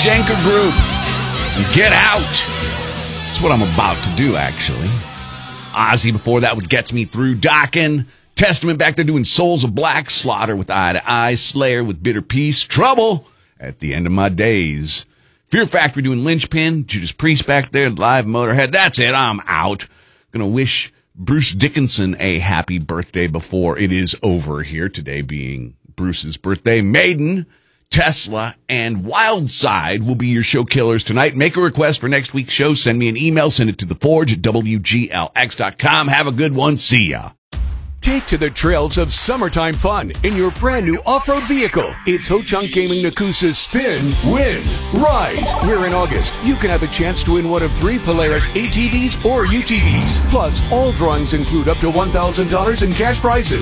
Schenker Group. And Get Out. That's what I'm about to do, actually. Ozzy before that with Gets Me Through. Dokken. Testament back there doing Souls of Black. Slaughter with Eye to Eye. Slayer with Bitter Peace. Trouble at the End of My Days. Fear Factory doing Linchpin. Judas Priest back there. Live Motorhead. That's it. I'm out. Gonna wish Bruce Dickinson a happy birthday before it is over here. Today being Bruce's birthday. Maiden, Tesla, and Wildside will be your show killers tonight. Make a request for next week's show. Send me an email. Send it to theforge@wglx.com. Have a good one. See ya. Take to the trails of summertime fun in your brand new off-road vehicle. It's Ho-Chunk Gaming Nakusa's Spin, Win, Ride. Where in August, you can have a chance to win one of 3 Polaris ATVs or UTVs. Plus, all drawings include up to $1,000 in cash prizes.